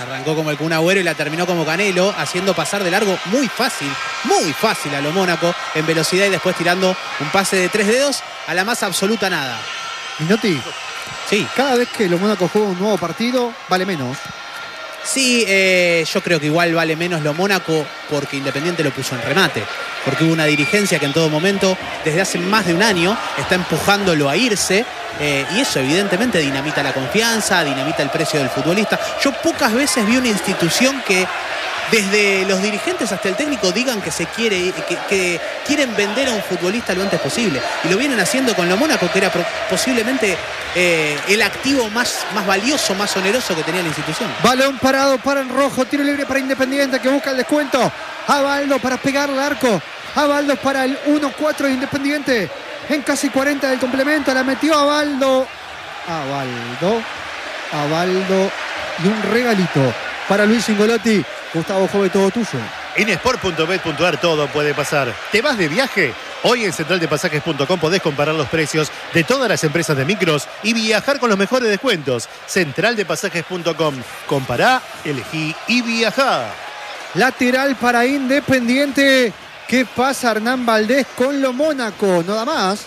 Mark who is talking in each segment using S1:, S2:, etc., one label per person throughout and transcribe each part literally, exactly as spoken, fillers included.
S1: Arrancó como el Kun Agüero y la terminó como Canelo, haciendo pasar de largo muy fácil, muy fácil a lo Mónaco en velocidad y después tirando un pase de tres dedos a la más absoluta nada.
S2: Minotti,
S1: sí.
S2: Cada vez que lo Mónaco juega un nuevo partido, vale menos.
S1: Sí, eh, yo creo que igual vale menos lo Mónaco porque Independiente lo puso en remate. Porque hubo una dirigencia que en todo momento, desde hace más de un año, está empujándolo a irse. Eh, y eso evidentemente dinamita la confianza, dinamita el precio del futbolista. Yo pocas veces vi una institución que desde los dirigentes hasta el técnico digan que se quiere, que, que quieren vender a un futbolista lo antes posible. Y lo vienen haciendo con lo Mónaco, que era posiblemente eh, el activo más, más valioso, más oneroso que tenía la institución.
S2: Balón parado para el rojo, tiro libre para Independiente que busca el descuento. Avaldo para pegar al arco. Avaldo para el uno cuatro de Independiente. En casi cuarenta del complemento la metió Avaldo. Avaldo. Avaldo. Y un regalito para Luis Cingolotti. Gustavo Jove, todo tuyo.
S3: En sport punto bet punto ar todo puede pasar. ¿Te vas de viaje? Hoy en central de pasajes punto com podés comparar los precios de todas las empresas de micros y viajar con los mejores descuentos. central de pasajes punto com. Compará, elegí y viajá.
S2: Lateral para Independiente. ¿Qué pasa Hernán Valdés con lo Mónaco? ¿No da más?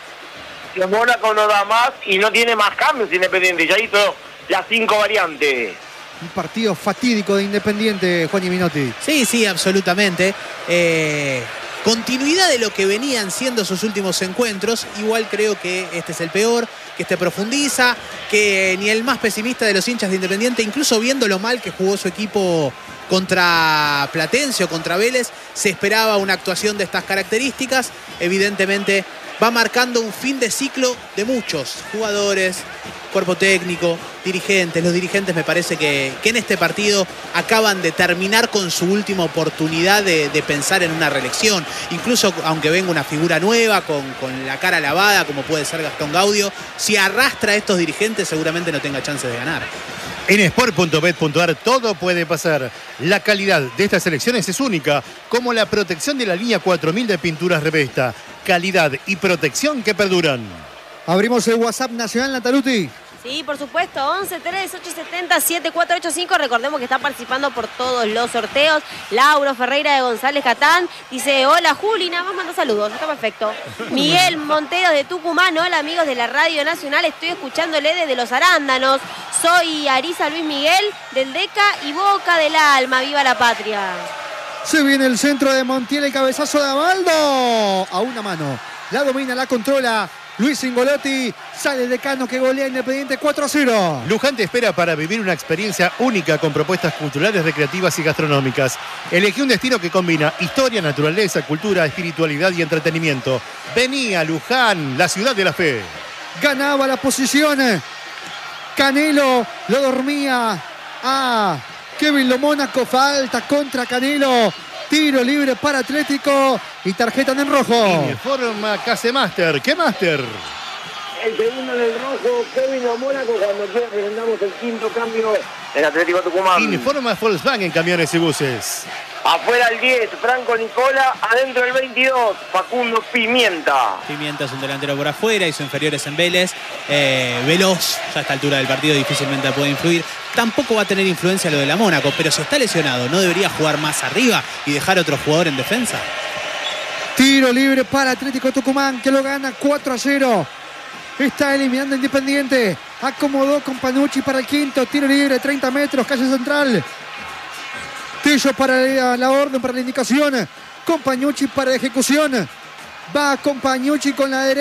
S4: Lo Mónaco no da más y no tiene más cambios Independiente. Ya hizo las cinco variantes.
S2: Un partido fatídico de Independiente, Juan y Minotti.
S1: Sí, sí, absolutamente. Eh, continuidad de lo que venían siendo sus últimos encuentros. Igual creo que este es el peor, que este profundiza, que ni el más pesimista de los hinchas de Independiente, incluso viendo lo mal que jugó su equipo contra Platense o contra Vélez, se esperaba una actuación de estas características. Evidentemente va marcando un fin de ciclo de muchos jugadores, cuerpo técnico, dirigentes. Los dirigentes me parece que, que en este partido acaban de terminar con su última oportunidad de, de pensar en una reelección. Incluso aunque venga una figura nueva, con, con la cara lavada, como puede ser Gastón Gaudio, si arrastra a estos dirigentes seguramente no tenga chances de ganar.
S3: En sport punto bet punto ar todo puede pasar. La calidad de estas selecciones es única, como la protección de la línea cuatro mil de pinturas Revesta. Calidad y protección que perduran.
S2: Abrimos el WhatsApp nacional, Nataluti.
S5: Sí, por supuesto, once tres ocho siete cero siete cuatro ocho cinco. Recordemos que está participando por todos los sorteos. Lauro Ferreira de González Catán dice: hola Juli, nada más manda saludos, está perfecto. Miguel Montero de Tucumán: hola amigos de la Radio Nacional, estoy escuchándole desde Los Arándanos. Soy Arisa Luis Miguel del Deca y Boca del Alma, viva la patria.
S2: Se viene el centro de Montiel, el cabezazo de Avaldo. A una mano, la domina, la controla Luis Cingolotti, sale el Decano que golea Independiente cuatro a cero.
S3: Luján te espera para vivir una experiencia única con propuestas culturales, recreativas y gastronómicas. Elegí un destino que combina historia, naturaleza, cultura, espiritualidad y entretenimiento. Vení a Luján, la ciudad de la fe.
S2: Ganaba la posición. Canelo lo dormía a Kevin Lo Mónaco. Falta contra Canelo. Tiro libre para Atlético y tarjeta en rojo.
S3: Informa Casemaster. ¿Qué Master?
S4: El segundo en el rojo, Kevin Lo Mónaco, cuando quiera presentamos el quinto cambio en Atlético Tucumán.
S3: Informa Volkswagen Camiones y Buses.
S4: Afuera el diez, Franco Nicola. Adentro el veintidós, Facundo Pimienta.
S1: Pimienta es un delantero por afuera, hizo inferiores en Vélez. Eh, veloz, ya a esta altura del partido difícilmente puede influir. Tampoco va a tener influencia lo de la Mónaco, pero si está lesionado, ¿no debería jugar más arriba y dejar otro jugador en defensa?
S2: Tiro libre para Atlético Tucumán, que lo gana cuatro a cero. Está eliminando Independiente. Acomodó con Panucci para el quinto. Tiro libre, treinta metros, calle central. Tillo para la, la orden, para la indicación. Con Panucci para la ejecución. Va con Panucci con la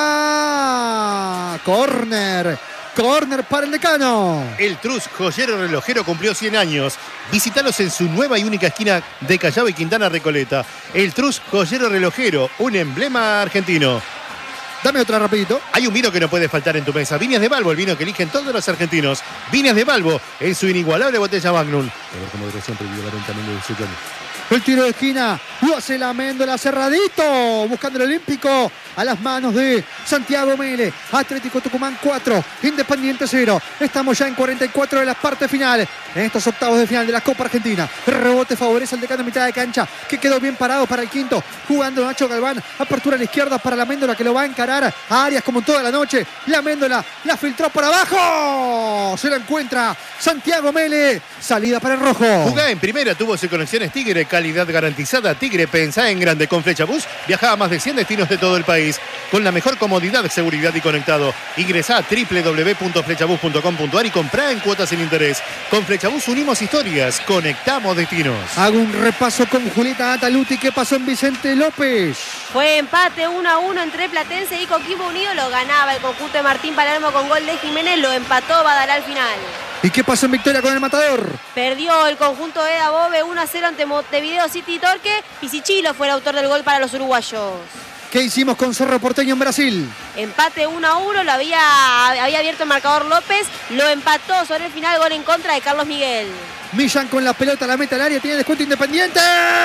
S2: derecha. Corner. Corner para el Decano.
S3: El Trus Joyero Relojero cumplió cien años. Visítalos en su nueva y única esquina de Callao y Quintana Recoleta. El Trus Joyero Relojero, un emblema argentino.
S2: Dame otra rapidito.
S3: Hay un vino que no puede faltar en tu mesa. Viñas de Balbo, el vino que eligen todos los argentinos. Viñas de Balbo, en su inigualable botella Magnum. ver con moderación, privilegiar también de dieciocho años.
S2: El tiro de esquina lo hace la Méndola cerradito, buscando el olímpico a las manos de Santiago Mele. Atlético Tucumán cuatro, Independiente cero. Estamos ya en cuarenta y cuatro de las partes finales, en estos octavos de final de la Copa Argentina. El rebote favorece al Decano en mitad de cancha, que quedó bien parado para el quinto, jugando Nacho Galván. Apertura a la izquierda para la Méndola, que lo va a encarar a Arias como toda la noche. La Méndola la filtró por abajo, se la encuentra Santiago Mele. Salida para el rojo.
S3: Jugá en primera, tuvo su conexiones Tigre, calidad garantizada. Tigre, pensá en grande. Con Flechabús viaja a más de cien destinos de todo el país con la mejor comodidad, seguridad y conectado. Ingresá a doble u doble u doble u punto flechabús punto com punto a r y comprá en cuotas sin interés. Con Flechabús unimos historias, conectamos destinos.
S2: Hago un repaso con Julieta Ataluti. ¿Qué pasó en Vicente López?
S5: Fue empate uno a uno entre Platense y Coquimbo Unido. Lo ganaba el conjunto de Martín Palermo con gol de Jiménez. Lo empató Badalá al final.
S2: ¿Y qué pasó en victoria con el Matador?
S5: Perdió el conjunto de Dabove uno a cero ante Montevideo City Torque. Pisichilo fue el autor del gol para los uruguayos.
S2: ¿Qué hicimos con Cerro Porteño en Brasil?
S5: Empate uno a uno, lo había, había abierto el marcador López. Lo empató sobre el final, gol en contra de Carlos Miguel.
S2: Millán con la pelota, la meta al área, tiene descuento Independiente.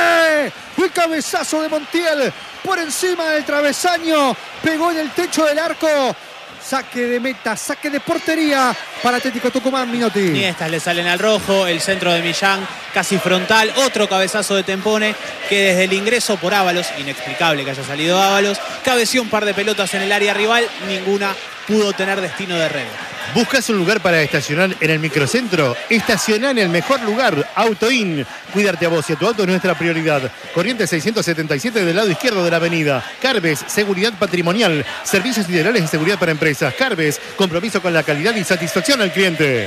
S2: El cabezazo de Montiel por encima del travesaño, pegó en el techo del arco. Saque de meta, saque de portería para Atlético Tucumán, Minotti.
S1: Ni estas le salen al rojo, el centro de Millán casi frontal, otro cabezazo de Tempone que desde el ingreso por Ábalos, inexplicable que haya salido Ábalos, cabeció un par de pelotas en el área rival, ninguna pudo tener destino de red.
S3: ¿Buscas un lugar para estacionar en el microcentro? Estacioná en el mejor lugar, AutoIn. Cuidarte a vos y a tu auto es nuestra prioridad. Corrientes seiscientos setenta y siete del lado izquierdo de la avenida. Carbes, seguridad patrimonial. Servicios ideales y seguridad para empresas. Carbes, compromiso con la calidad y satisfacción al cliente.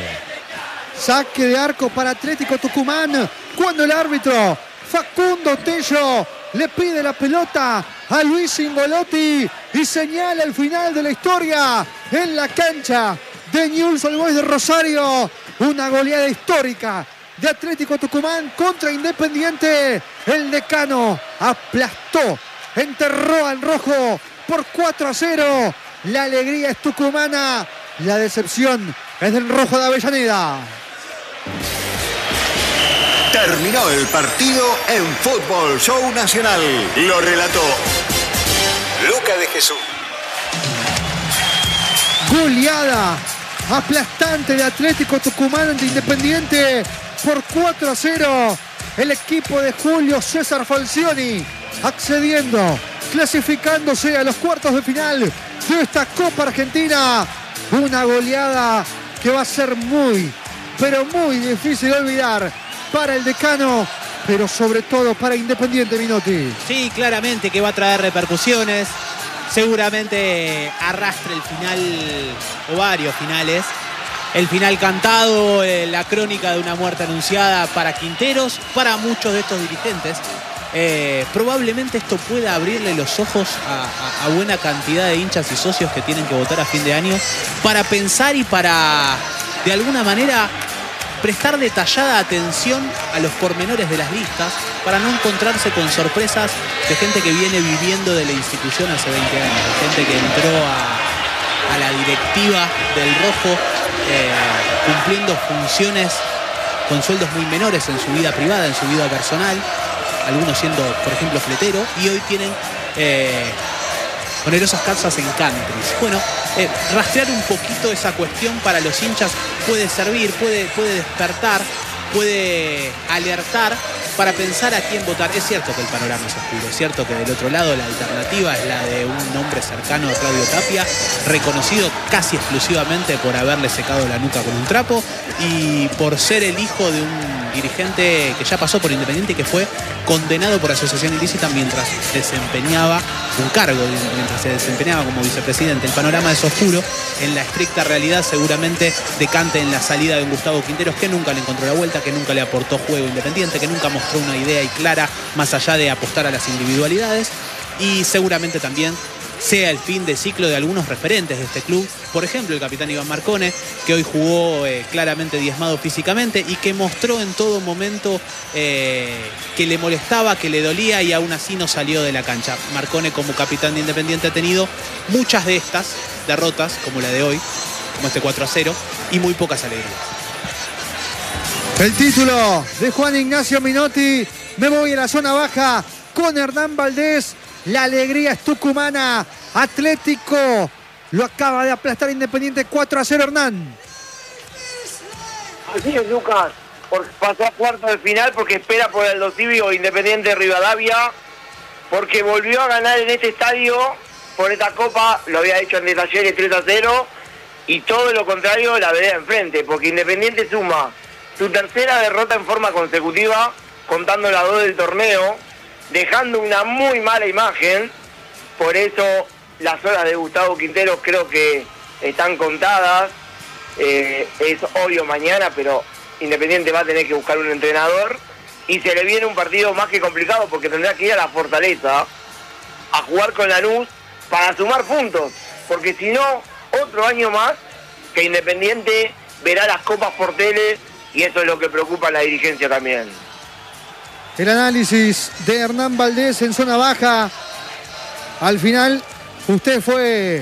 S2: Saque de arco para Atlético Tucumán. Cuando el árbitro Facundo Tello le pide la pelota a Luis Ingolotti y señala el final de la historia en la cancha de Newell's Old Boys de Rosario. Una goleada histórica de Atlético Tucumán contra Independiente. El Decano aplastó, enterró al rojo por cuatro a cero. La alegría es tucumana, la decepción es del rojo de Avellaneda.
S6: Terminó el partido en Fútbol Show Nacional. Lo relató Luca de Jesús.
S2: Goleada aplastante de Atlético Tucumán ante Independiente por cuatro a cero. El equipo de Julio César Falcioni accediendo, clasificándose a los cuartos de final de esta Copa Argentina. Una goleada que va a ser muy, pero muy difícil de olvidar para el Decano, pero sobre todo para Independiente, Minotti.
S1: Sí, claramente que va a traer repercusiones. Seguramente arrastre el final o varios finales. El final cantado, eh, la crónica de una muerte anunciada para Quinteros, para muchos de estos dirigentes. Eh, probablemente esto pueda abrirle los ojos a, a, a buena cantidad de hinchas y socios que tienen que votar a fin de año para pensar y para, de alguna manera, prestar detallada atención a los pormenores de las listas para no encontrarse con sorpresas de gente que viene viviendo de la institución hace veinte años, de gente que entró a, a la directiva del Rojo eh, cumpliendo funciones con sueldos muy menores en su vida privada, en su vida personal, algunos siendo, por ejemplo, fletero, y hoy tienen eh, onerosas casas en countries. Bueno, eh, rastrear un poquito esa cuestión para los hinchas puede servir, puede, puede despertar, puede alertar para pensar a quién votar. Es cierto que el panorama es oscuro, es cierto que del otro lado la alternativa es la de un hombre cercano a Claudio Tapia, reconocido casi exclusivamente por haberle secado la nuca con un trapo y por ser el hijo de un dirigente que ya pasó por Independiente y que fue condenado por asociación ilícita mientras desempeñaba un cargo, mientras se desempeñaba como vicepresidente. El panorama es oscuro. En la estricta realidad seguramente decante en la salida de un Gustavo Quinteros que nunca le encontró la vuelta, que nunca le aportó juego Independiente, que nunca mostró una idea y clara más allá de apostar a las individualidades, y seguramente también sea el fin de ciclo de algunos referentes de este club, por ejemplo el capitán Iván Marcone, que hoy jugó eh, claramente diezmado físicamente y que mostró en todo momento eh, que le molestaba, que le dolía y aún así no salió de la cancha. Marcone como capitán de Independiente ha tenido muchas de estas derrotas, como la de hoy, como este cuatro a cero, y muy pocas alegrías.
S2: El título de Juan Ignacio Minotti. Me voy a la zona baja con Hernán Valdés. La alegría es tucumana. Atlético lo acaba de aplastar Independiente cuatro a cero, Hernán.
S4: Así es, Lucas. Porque pasó a cuarto de final porque espera por el Tibio Independiente Rivadavia. Porque volvió a ganar en este estadio por esta copa. Lo había hecho en Talleres tres a cero. Y todo lo contrario, la vereda enfrente. Porque Independiente suma su tercera derrota en forma consecutiva, contando las dos del torneo, dejando una muy mala imagen. Por eso las horas de Gustavo Quinteros creo que están contadas. Eh, es obvio mañana, pero Independiente va a tener que buscar un entrenador. Y se le viene un partido más que complicado porque tendrá que ir a la Fortaleza a jugar con Lanús para sumar puntos. Porque si no, otro año más que Independiente verá las copas por tele. Y eso es lo que preocupa a la dirigencia también.
S2: El análisis de Hernán Valdés en zona baja. Al final, usted fue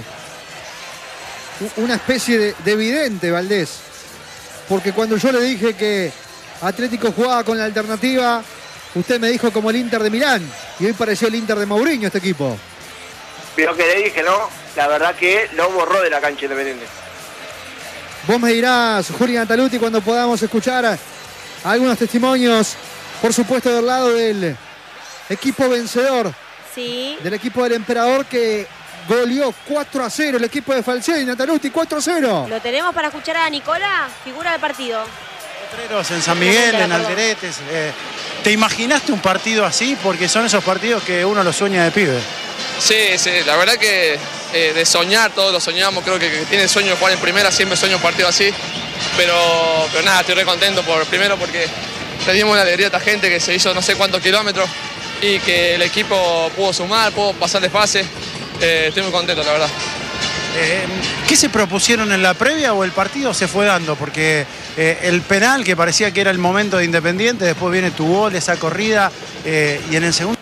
S2: una especie de, de vidente, Valdés. Porque cuando yo le dije que Atlético jugaba con la alternativa, usted me dijo como el Inter de Milán. Y hoy pareció el Inter de Mourinho este equipo.
S4: Pero que le dije, no, la verdad que lo borró de la cancha Independiente.
S2: Vos me dirás, Julián Taluti, cuando podamos escuchar algunos testimonios, por supuesto del lado del equipo vencedor,
S5: sí,
S2: del equipo del Emperador que goleó cuatro a cero, el equipo de Falcioni, Nataluti, cuatro a cero.
S5: Lo tenemos para escuchar a Nicola, figura del partido.
S7: Potreros en San Miguel, en Alderetes. Eh, ¿Te imaginaste un partido así? Porque son esos partidos que uno los sueña de pibe.
S8: Sí, sí, la verdad que eh, de soñar, todos lo soñamos, creo que, que tiene el sueño de jugar en primera, siempre sueño un partido así, pero, pero nada, estoy re contento por, primero porque le dimos la alegría a esta gente que se hizo no sé cuántos kilómetros y que el equipo pudo sumar, pudo pasar de fase, eh, estoy muy contento, la verdad.
S7: Eh, ¿Qué se propusieron en la previa o el partido se fue dando? Porque eh, el penal, que parecía que era el momento de Independiente, después viene tu gol, esa corrida, eh, y en el segundo...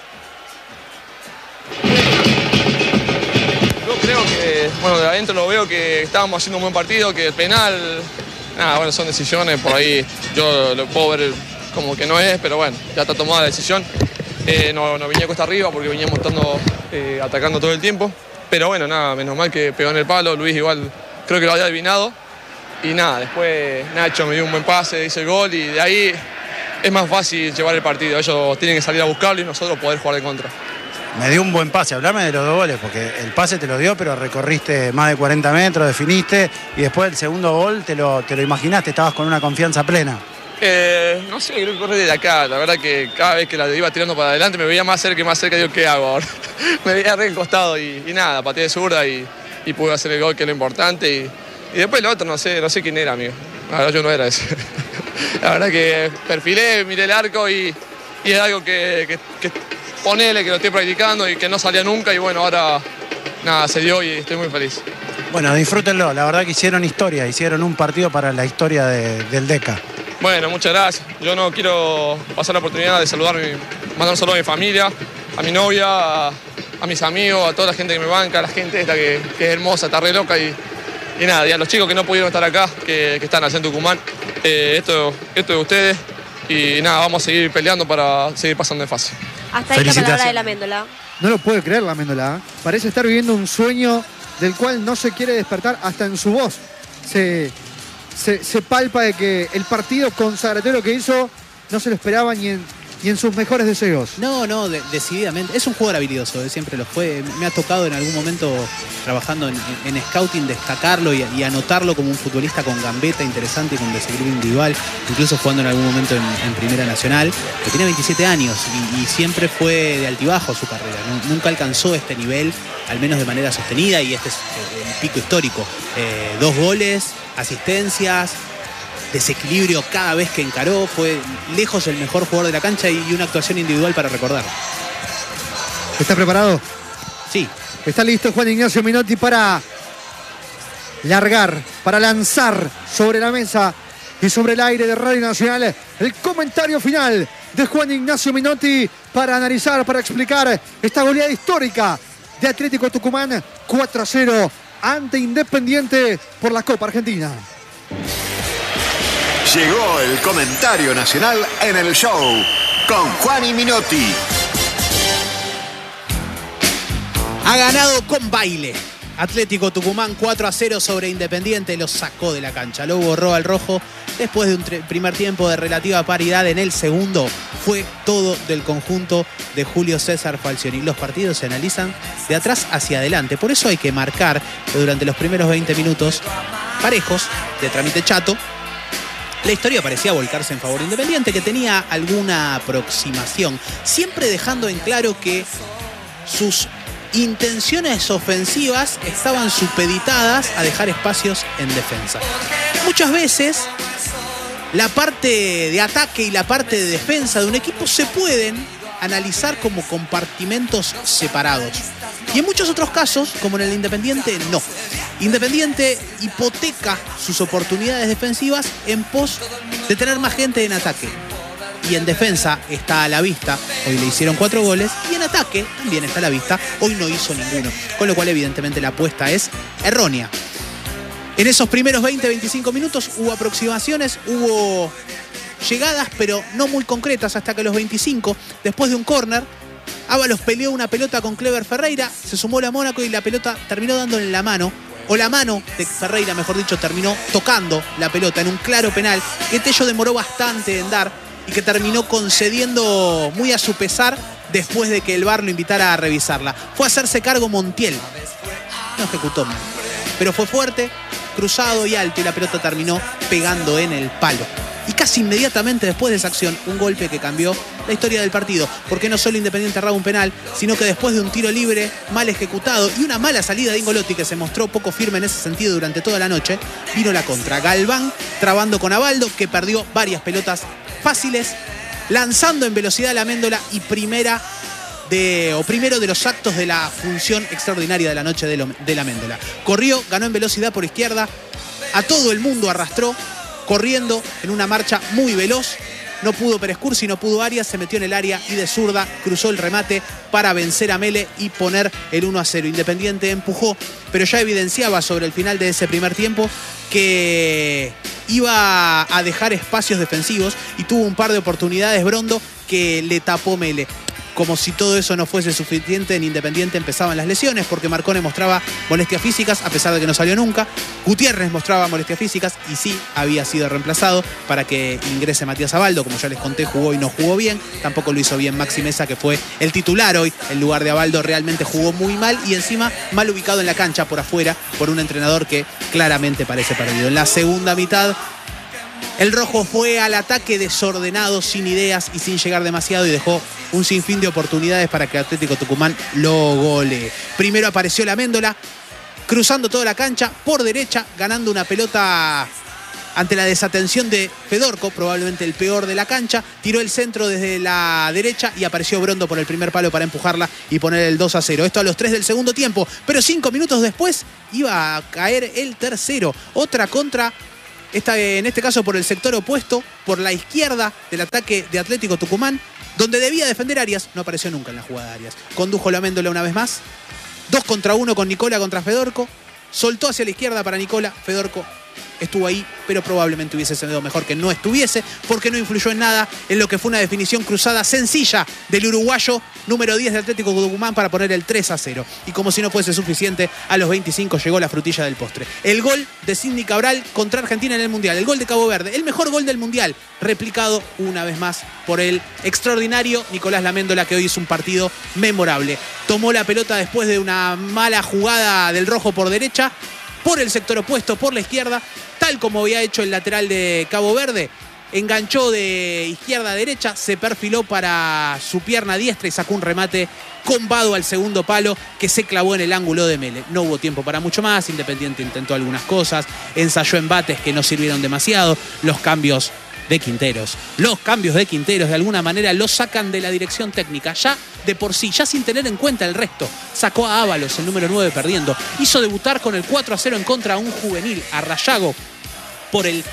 S8: Bueno, de adentro lo veo que estábamos haciendo un buen partido, que el penal, nada, bueno, son decisiones, por ahí yo lo puedo ver como que no es, pero bueno, ya está tomada la decisión. Eh, no, no venía cuesta arriba porque veníamos estando eh, atacando todo el tiempo, pero bueno, nada, menos mal que pegó en el palo, Luis igual creo que lo había adivinado, y nada, después Nacho me dio un buen pase, hice el gol, y de ahí es más fácil llevar el partido, ellos tienen que salir a buscarlo y nosotros poder jugar de contra.
S7: Me dio un buen pase, hablame de los dos goles, porque el pase te lo dio, pero recorriste más de cuarenta metros, definiste, y después el segundo gol te lo, te lo imaginaste, estabas con una confianza plena.
S8: Eh, no sé, creo que corre de acá, la verdad que cada vez que la iba tirando para adelante me veía más cerca y más cerca, digo, ¿qué hago ahora? Me veía re al costado y, y nada, pateé de zurda y, y pude hacer el gol, que es lo importante, y, y después lo otro, no sé, no sé quién era, amigo, la verdad yo no era ese. La verdad que perfilé, miré el arco y, y es algo que... que, que ponele que lo estoy practicando y que no salía nunca y bueno, ahora nada, se dio y estoy muy feliz.
S7: Bueno, disfrútenlo, la verdad que hicieron historia, hicieron un partido para la historia de, del DECA.
S8: Bueno, muchas gracias. Yo no quiero pasar la oportunidad de saludar, mandar un saludo a mi familia, a mi novia, a, a mis amigos, a toda la gente que me banca, a la gente esta que, que es hermosa, está re loca y, y nada, y a los chicos que no pudieron estar acá, que, que están allá en Tucumán. Eh, esto, esto es de ustedes y nada, vamos a seguir peleando para seguir pasando de fase.
S5: Hasta ahí la palabra de la Méndola.
S2: No lo puede creer la Méndola. ¿eh? Parece estar viviendo un sueño del cual no se quiere despertar, hasta en su voz. Se, se, se palpa de que el partido consagratorio que hizo no se lo esperaba ni en, ni en sus mejores deseos.
S1: No, no, de, decididamente. Es un jugador habilidoso, eh, siempre lo fue. Me ha tocado en algún momento, trabajando en, en scouting, destacarlo y, y anotarlo como un futbolista con gambeta interesante y con desequilibrio individual, incluso jugando en algún momento en, en Primera Nacional. Que tiene veintisiete años y, y siempre fue de altibajo su carrera. ¿no? Nunca alcanzó este nivel, al menos de manera sostenida, y este es el pico histórico. Eh, dos goles, asistencias, desequilibrio cada vez que encaró, fue lejos el mejor jugador de la cancha y una actuación individual para recordar.
S2: ¿Está preparado?
S1: Sí.
S2: Está listo Juan Ignacio Minotti para largar, para lanzar sobre la mesa y sobre el aire de Radio Nacional el comentario final de Juan Ignacio Minotti para analizar, para explicar esta goleada histórica de Atlético Tucumán cuatro a cero ante Independiente por la Copa Argentina.
S6: Llegó el comentario nacional en el show con Juan y Minotti.
S1: Ha ganado con baile. Atlético Tucumán cuatro a cero sobre Independiente, lo sacó de la cancha, lo borró al rojo. Después de un primer tiempo de relativa paridad, en el segundo fue todo del conjunto de Julio César Falcioni. Los partidos se analizan de atrás hacia adelante, por eso hay que marcar que durante los primeros veinte minutos parejos, de trámite chato, la historia parecía volcarse en favor de Independiente, que tenía alguna aproximación, siempre dejando en claro que sus intenciones ofensivas estaban supeditadas a dejar espacios en defensa. Muchas veces la parte de ataque y la parte de defensa de un equipo se pueden analizar como compartimentos separados. Y en muchos otros casos, como en el Independiente, no. Independiente hipoteca sus oportunidades defensivas en pos de tener más gente en ataque. Y en defensa está a la vista, hoy le hicieron cuatro goles, y en ataque también está a la vista, hoy no hizo ninguno. Con lo cual evidentemente la apuesta es errónea. En esos primeros veinte a veinticinco minutos hubo aproximaciones, hubo llegadas, pero no muy concretas, hasta que a los veinticinco, después de un córner, Ábalos peleó una pelota con Clever Ferreira, se sumó la Mónaco y la pelota terminó dándole en la mano, o la mano de Ferreira, mejor dicho, terminó tocando la pelota en un claro penal que Tello demoró bastante en dar y que terminó concediendo muy a su pesar después de que el V A R lo invitara a revisarla. Fue a hacerse cargo Montiel. No ejecutó mal, pero fue fuerte, cruzado y alto, y la pelota terminó pegando en el palo. Y casi inmediatamente después de esa acción, un golpe que cambió la historia del partido, porque no solo Independiente erraba un penal, sino que después de un tiro libre mal ejecutado y una mala salida de Ingolotti, que se mostró poco firme en ese sentido durante toda la noche, vino la contra. Galván trabando con Abaldo, que perdió varias pelotas fáciles, lanzando en velocidad la Amendola y primera de, o primero de los actos de la función extraordinaria de la noche de, lo, de la Amendola. Corrió, ganó en velocidad por izquierda, a todo el mundo arrastró, corriendo en una marcha muy veloz. No pudo Pérez Cursi, no pudo Arias, se metió en el área y de zurda cruzó el remate para vencer a Mele y poner el uno a cero. Independiente empujó, pero ya evidenciaba sobre el final de ese primer tiempo que iba a dejar espacios defensivos y tuvo un par de oportunidades Brondo que le tapó Mele. Como si todo eso no fuese suficiente, en Independiente empezaban las lesiones, porque Marcone mostraba molestias físicas, a pesar de que no salió nunca. Gutiérrez mostraba molestias físicas y sí había sido reemplazado para que ingrese Matías Abaldo. Como ya les conté, jugó y no jugó bien. Tampoco lo hizo bien Maxi Mesa, que fue el titular hoy. En lugar de Abaldo, realmente jugó muy mal y encima mal ubicado en la cancha por afuera por un entrenador que claramente parece perdido. En la segunda mitad, el rojo fue al ataque desordenado, sin ideas y sin llegar demasiado, y dejó un sinfín de oportunidades para que Atlético Tucumán lo golee. Primero apareció la Amendola, cruzando toda la cancha por derecha, ganando una pelota ante la desatención de Fedorco, probablemente el peor de la cancha. Tiró el centro desde la derecha y apareció Brondo por el primer palo para empujarla y poner el dos a cero. Esto a los tres del segundo tiempo, pero cinco minutos después iba a caer el tercero. Otra contra, esta, en este caso por el sector opuesto, por la izquierda del ataque de Atlético Tucumán, donde debía defender Arias. No apareció nunca en la jugada de Arias. Condujo la Amendola una vez más. Dos contra uno con Nicola contra Fedorco. Soltó hacia la izquierda para Nicola. Fedorco estuvo ahí, pero probablemente hubiese sido mejor que no estuviese, porque no influyó en nada en lo que fue una definición cruzada sencilla del uruguayo número diez de Atlético Tucumán para poner el tres a cero. Y como si no fuese suficiente, a los veinticinco llegó la frutilla del postre. El gol de Sidney Cabral contra Argentina en el Mundial. El gol de Cabo Verde. El mejor gol del Mundial. Replicado una vez más por el extraordinario Nicolás Lamendola, que hoy hizo un partido memorable. Tomó la pelota después de una mala jugada del rojo por derecha, por el sector opuesto, por la izquierda, tal como había hecho el lateral de Cabo Verde. Enganchó de izquierda a derecha, se perfiló para su pierna diestra y sacó un remate combado al segundo palo que se clavó en el ángulo de Mele. No hubo tiempo para mucho más. Independiente intentó algunas cosas, ensayó embates que no sirvieron demasiado. Los cambios de Quinteros, los cambios de Quinteros de alguna manera los sacan de la dirección técnica, ya de por sí, ya sin tener en cuenta el resto. Sacó a Ábalos, el número nueve, perdiendo. Hizo debutar con el cuatro a cero en contra a un juvenil, a Rayago, por el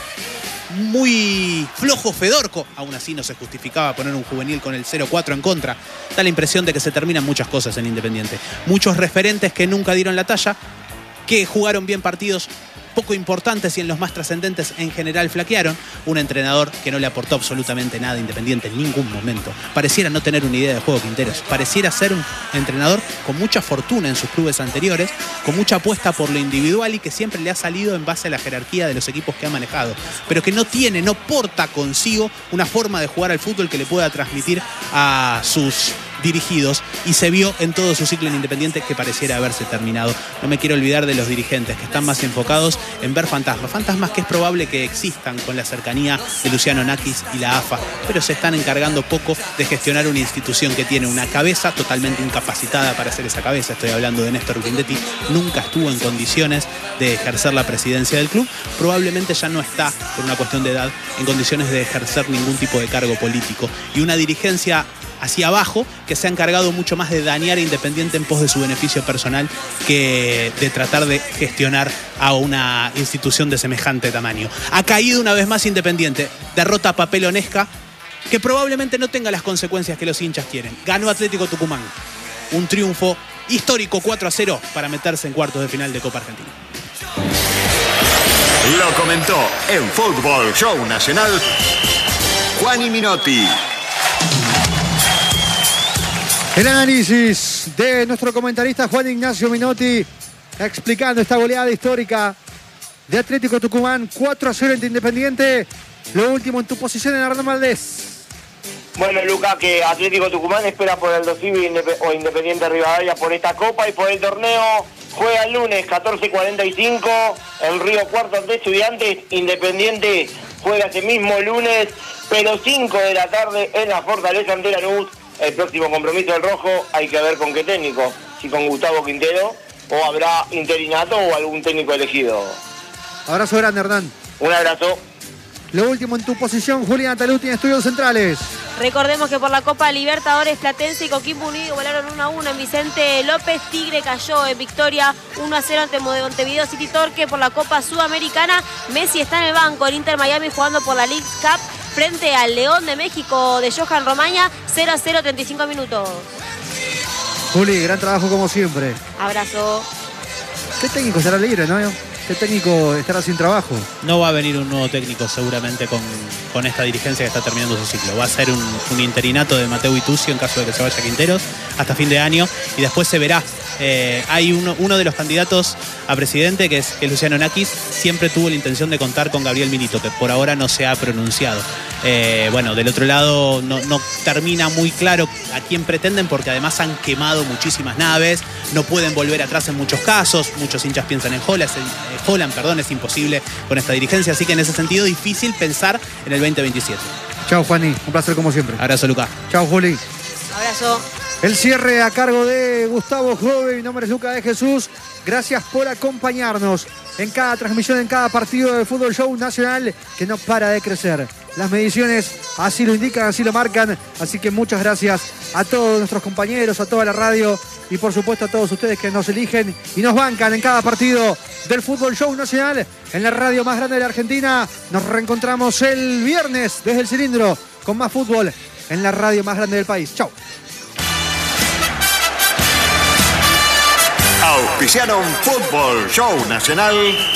S1: muy flojo Fedorco. Aún así no se justificaba poner un juvenil con el cero cuatro en contra. Da la impresión de que se terminan muchas cosas en Independiente. Muchos referentes que nunca dieron la talla, que jugaron bien partidos poco importantes y en los más trascendentes en general flaquearon. Un entrenador que no le aportó absolutamente nada a Independiente en ningún momento. Pareciera no tener una idea de juego, Quinteros. Pareciera ser un entrenador con mucha fortuna en sus clubes anteriores, con mucha apuesta por lo individual y que siempre le ha salido en base a la jerarquía de los equipos que ha manejado, pero que no tiene, no porta consigo una forma de jugar al fútbol que le pueda transmitir a sus dirigidos, y se vio en todo su ciclo en Independiente que pareciera haberse terminado. No me quiero olvidar de los dirigentes que están más enfocados en ver fantasmas, fantasmas que es probable que existan con la cercanía de Luciano Nakis y la A F A, pero se están encargando poco de gestionar una institución que tiene una cabeza totalmente incapacitada para hacer esa cabeza. Estoy hablando de Néstor Guindetti, nunca estuvo en condiciones de ejercer la presidencia del club, probablemente ya no está, por una cuestión de edad, en condiciones de ejercer ningún tipo de cargo político, y una dirigencia hacia abajo que se ha encargado mucho más de dañar a Independiente en pos de su beneficio personal que de tratar de gestionar a una institución de semejante tamaño. Ha caído una vez más Independiente, derrota papelonesca que probablemente no tenga las consecuencias que los hinchas quieren. Ganó Atlético Tucumán, un triunfo histórico, cuatro a cero, para meterse en cuartos de final de Copa Argentina.
S6: Lo comentó en Fútbol Show Nacional Juani Minotti.
S2: El análisis de nuestro comentarista Juan Ignacio Minotti, explicando esta goleada histórica de Atlético Tucumán, cuatro a cero ante Independiente. Lo último en tu posición, en Hernán Valdés.
S4: Bueno, Luca, que Atlético Tucumán espera por el Civi o Independiente Rivadavia por esta Copa y por el torneo. Juega el lunes catorce cuarenta y cinco en Río Cuarto ante Estudiantes. Independiente juega ese mismo lunes, pero cinco de la tarde en la Fortaleza ante Lanús. El próximo compromiso del Rojo, hay que ver con qué técnico, si con Gustavo Quintero o habrá interinato o algún técnico elegido.
S2: Abrazo grande, Hernán.
S4: Un abrazo.
S2: Lo último en tu posición, Julián Taluti en Estudios Centrales.
S5: Recordemos que por la Copa Libertadores, Platense y Coquimbo Unido volaron uno a uno en Vicente López. Tigre cayó en victoria uno a cero ante Montevideo City Torque. Por la Copa Sudamericana, Messi está en el banco. El Inter Miami jugando por la League Cup frente al León de México de Johan Romaña, cero a cero, treinta y cinco minutos.
S2: Juli, gran trabajo como siempre.
S5: Abrazo.
S2: ¿Qué técnico estará libre, no? ¿Qué técnico estará sin trabajo?
S1: No va a venir un nuevo técnico seguramente con, con esta dirigencia que está terminando su ciclo. Va a ser un, un interinato de Mateo Itucio en caso de que se vaya Quinteros hasta fin de año, y después se verá. Eh, hay uno, uno de los candidatos a presidente, que es, que es Luciano Nakis, siempre tuvo la intención de contar con Gabriel Milito, que por ahora no se ha pronunciado. Eh, bueno, del otro lado no, no termina muy claro a quién pretenden, porque además han quemado muchísimas naves, no pueden volver atrás en muchos casos, muchos hinchas piensan en Holland, eh, Holland, perdón, es imposible con esta dirigencia, así que en ese sentido difícil pensar en el veinte veintisiete.
S2: Chao, Juani, un placer como siempre.
S1: Abrazo, Lucas.
S2: Chao, Juli.
S5: Abrazo.
S2: El cierre a cargo de Gustavo Jove. Mi nombre es Lucas de Jesús. Gracias por acompañarnos en cada transmisión, en cada partido del Fútbol Show Nacional, que no para de crecer. Las mediciones así lo indican, así lo marcan. Así que muchas gracias a todos nuestros compañeros, a toda la radio y por supuesto a todos ustedes que nos eligen y nos bancan en cada partido del Fútbol Show Nacional en la radio más grande de la Argentina. Nos reencontramos el viernes desde el cilindro con más fútbol en la radio más grande del país. Chau.
S6: Auspiciaron Fútbol Show Nacional.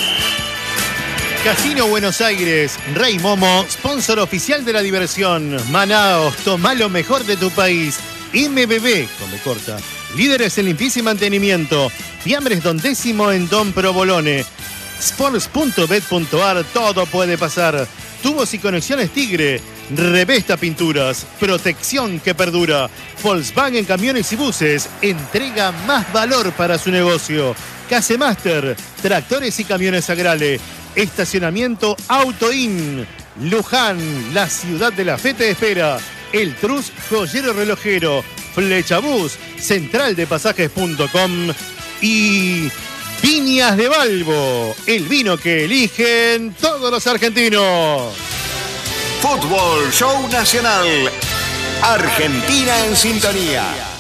S3: Casino Buenos Aires, Rey Momo, sponsor oficial de la diversión. Manaos, toma lo mejor de tu país. M B B, con B corta, líderes en limpieza y mantenimiento. Fiambres Don Décimo en Don Provolone. Sports punto bet punto ar, todo puede pasar. Tubos y conexiones Tigre. Revesta Pinturas, protección que perdura. Volkswagen Camiones y Buses, entrega más valor para su negocio. Casemaster, tractores y camiones Agrale. Estacionamiento Autoin. Luján, la ciudad de la fe te espera. El Trus, joyero relojero. Flechabús, central de pasajes punto com. Y Viñas de Balbo, el vino que eligen todos los argentinos.
S6: Fútbol Show Nacional. Argentina en sintonía.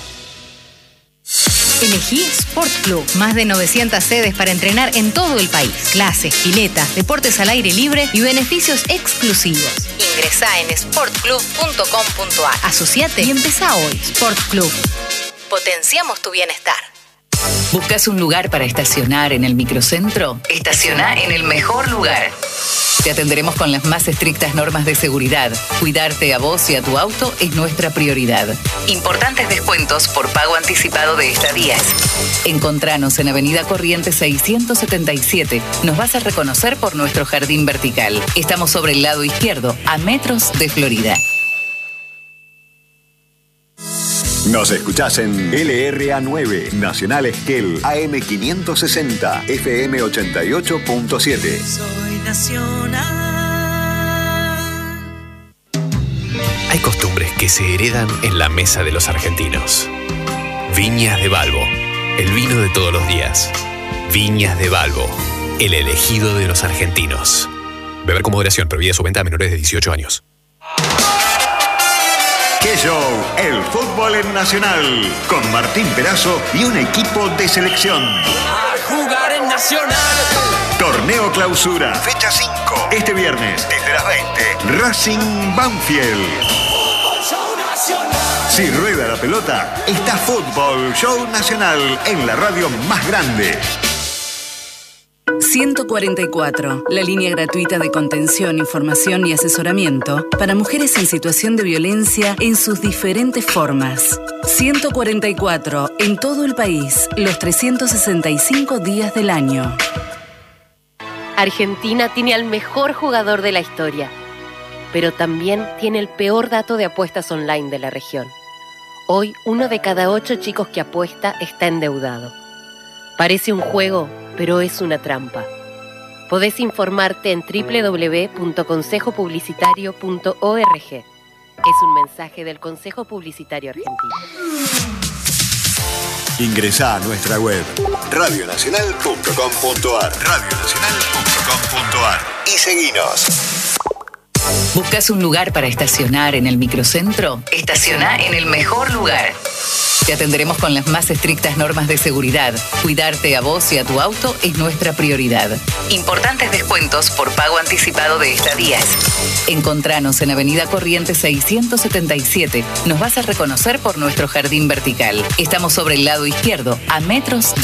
S9: Elegí Sport Club. Más de novecientas sedes para entrenar en todo el país. Clases, piletas, deportes al aire libre y beneficios exclusivos. Ingresá en sport club punto com punto ar. Asociate y empezá hoy. Sport Club. Potenciamos tu bienestar. ¿Buscas un lugar para estacionar en el microcentro? Estaciona en el mejor lugar. Te atenderemos con las más estrictas normas de seguridad. Cuidarte a vos y a tu auto es nuestra prioridad. Importantes descuentos por pago anticipado de estadías. Encontranos en Avenida Corrientes seiscientos setenta y siete. Nos vas a reconocer por nuestro jardín vertical. Estamos sobre el lado izquierdo, a metros de Florida.
S6: Nos escuchás en L R A nueve, Nacional Esquel, A M quinientos sesenta, F M ochenta y ocho punto siete.
S10: Soy nacional.
S11: Hay costumbres que se heredan en la mesa de los argentinos. Viñas de Balbo, el vino de todos los días. Viñas de Balbo, el elegido de los argentinos. Beber con moderación, prohibida su venta a menores de dieciocho años.
S6: ¡Qué show! El fútbol en Nacional, con Martín Perazo y un equipo de selección.
S10: A jugar en Nacional.
S6: Torneo Clausura, fecha cinco. Este viernes, desde las veinte, Racing Banfield.
S10: Show Nacional.
S6: Si rueda la pelota, está Fútbol Show Nacional en la radio más grande.
S12: ciento cuarenta y cuatro, la línea gratuita de contención, información y asesoramiento para mujeres en situación de violencia en sus diferentes formas. ciento cuarenta y cuatro, en todo el país, los trescientos sesenta y cinco días del año.
S13: Argentina tiene al mejor jugador de la historia, pero también tiene el peor dato de apuestas online de la región. Hoy, uno de cada ocho chicos que apuesta está endeudado. Parece un juego, pero es una trampa. Podés informarte en doble u doble u doble u punto consejo publicitario punto org. Es un mensaje del Consejo Publicitario Argentino.
S6: Ingresá a nuestra web radio nacional punto com punto ar, radio nacional punto com punto ar y seguinos.
S9: ¿Buscas un lugar para estacionar en el microcentro? Estaciona en el mejor lugar. Te atenderemos con las más estrictas normas de seguridad. Cuidarte a vos y a tu auto es nuestra prioridad. Importantes descuentos por pago anticipado de estadías. Encontranos en Avenida Corrientes seiscientos setenta y siete. Nos vas a reconocer por nuestro jardín vertical. Estamos sobre el lado izquierdo, a metros de